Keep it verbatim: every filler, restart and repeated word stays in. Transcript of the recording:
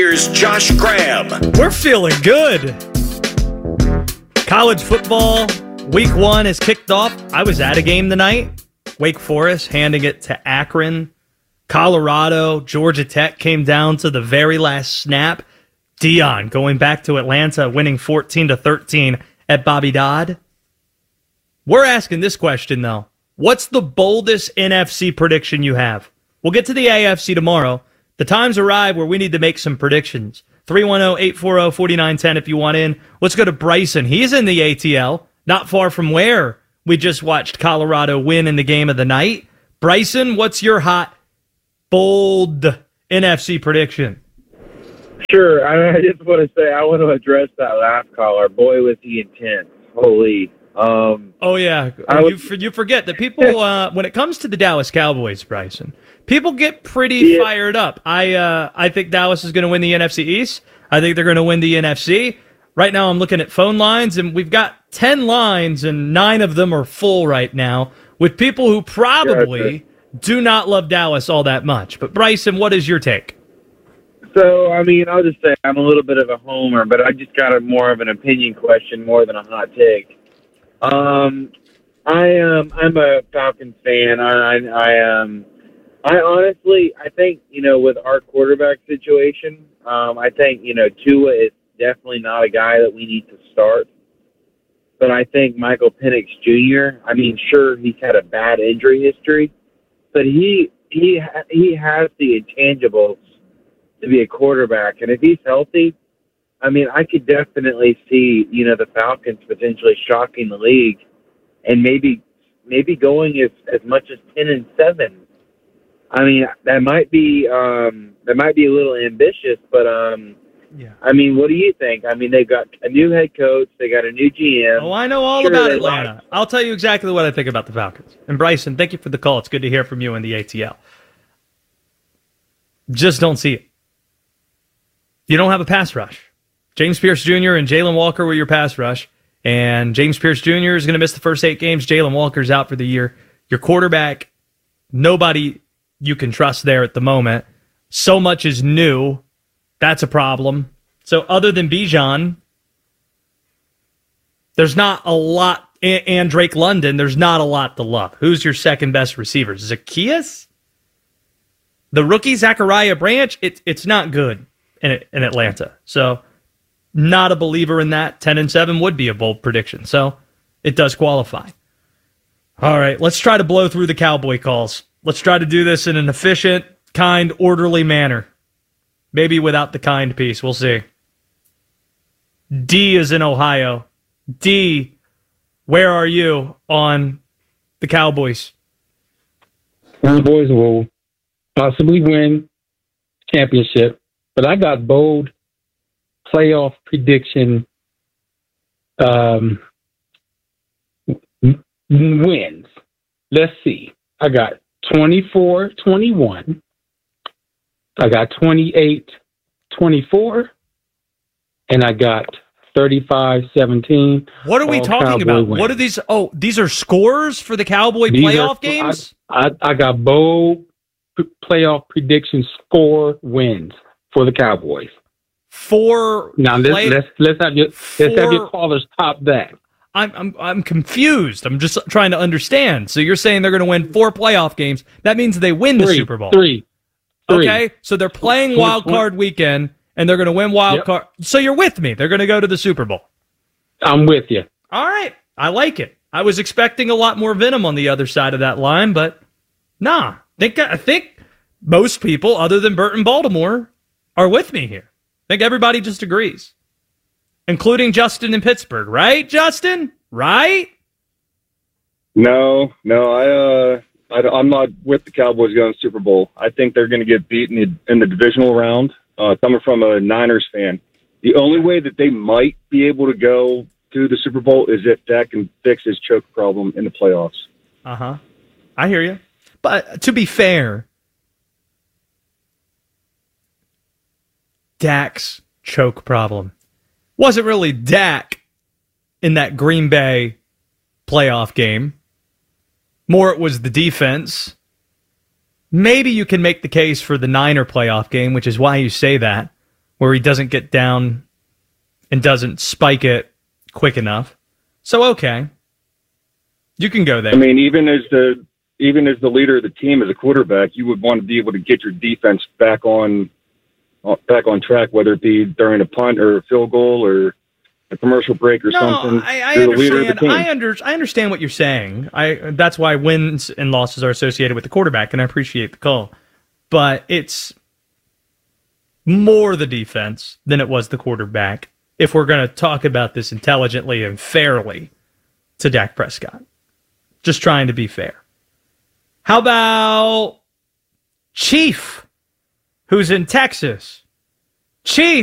Here's Josh Graham. We're feeling good. College football week one is kicked off. I was at a game tonight. Wake Forest handing it to Akron. Colorado, Georgia Tech came down to the very last snap. Deion going back to Atlanta, winning fourteen to thirteen at Bobby Dodd. We're asking this question, though. What's the boldest N F C prediction you have? We'll get to the A F C tomorrow. The time's arrived where we need to make some predictions. three one zero, eight four zero, four nine one zero if you want in. Let's go to Bryson. He's in the A T L, not far from where we just watched Colorado win in the game of the night. Bryson, what's your hot, bold N F C prediction? Sure. I, I just want to say I want to address that last caller. Boy, was he intense. Holy. Um, oh, yeah. I you, you forget that people, uh, when it comes to the Dallas Cowboys, Bryson, people get pretty yeah. fired up. I uh, I think Dallas is going to win the N F C East. I think they're going to win the N F C. Right now I'm looking at phone lines, and we've got ten lines, and nine of them are full right now with people who probably gotcha. do not love Dallas all that much. But, Bryson, what is your take? So, I mean, I'll just say I'm a little bit of a homer, but I just got a more of an opinion question more than a hot take. Um, I um, I'm a Falcons fan. I, I, I um, I honestly, I think you know, with our quarterback situation, um, I think you know, Tua is definitely not a guy that we need to start. But I think Michael Penix Junior I mean, sure, he's had a bad injury history, but he he he has the intangibles to be a quarterback, and if he's healthy, I mean, I could definitely see, you know, the Falcons potentially shocking the league and maybe maybe going as, as much as ten and seven. I mean, that might be um, that might be a little ambitious, but um, yeah. I mean, what do you think? I mean, they've got a new head coach, they got a new G M. Oh, I know all sure about Atlanta. Lost. I'll tell you exactly what I think about the Falcons. And Bryson, thank you for the call. It's good to hear from you in the A T L. Just don't see it. You don't have a pass rush. James Pierce Junior and Jalen Walker were your pass rush, and James Pierce Junior is going to miss the first eight games. Jalen Walker's out for the year. Your quarterback, nobody you can trust there at the moment. So much is new. That's a problem. So other than Bijan, there's not a lot, and Drake London, there's not a lot to love. Who's your second best receiver? Zacchaeus? The rookie Zachariah Branch, it, it's not good in, in Atlanta. So not a believer in that. ten and seven would be a bold prediction. So it does qualify. All right, let's try to blow through the Cowboy calls. Let's try to do this in an efficient, kind, orderly manner. Maybe without the kind piece. We'll see. D is in Ohio. D, where are you on the Cowboys? Cowboys will possibly win championship, but I got bold playoff prediction um, wins. Let's see. I got twenty-four twenty-one. I got twenty-eight twenty-four. And I got thirty-five seventeen. What are we talking Cowboy about? Wins. What are these? Oh, these are scores for the Cowboy these playoff are, games? I, I, I got bold playoff prediction score wins for the Cowboys. Four. Now let's play- let's let's have your four, let's have your callers top that. I'm I'm I'm confused. I'm just trying to understand. So you're saying they're going to win four playoff games? That means they win the three, Super Bowl. Three. three. Okay, so they're playing wild card weekend, and they're going to win wild yep. card. So you're with me. They're going to go to the Super Bowl. I'm with you. All right, I like it. I was expecting a lot more venom on the other side of that line, but nah. I think I think most people, other than Burton Baltimore, are with me here. I think everybody just agrees, including Justin in Pittsburgh. Right, Justin? Right? No, no, I, uh, I, I'm not with the Cowboys going to the Super Bowl. I think they're going to get beaten in, in the divisional round, uh, coming from a Niners fan. The only way that they might be able to go to the Super Bowl is if Dak can fix his choke problem in the playoffs. Uh-huh. I hear you. But to be fair, Dak's choke problem wasn't really Dak in that Green Bay playoff game. More it was the defense. Maybe you can make the case for the Niner playoff game, which is why you say that, where he doesn't get down and doesn't spike it quick enough. So, okay. You can go there. I mean, even as the even as the leader of the team, as a quarterback, you would want to be able to get your defense back on back on track, whether it be during a punt or a field goal or a commercial break or no, something. I, I You're the leader of the understand. team. I, under, I understand what you're saying. I that's why wins and losses are associated with the quarterback, and I appreciate the call. But it's more the defense than it was the quarterback, if we're going to talk about this intelligently and fairly to Dak Prescott. Just trying to be fair. How about Chief, who's in Texas? Chief.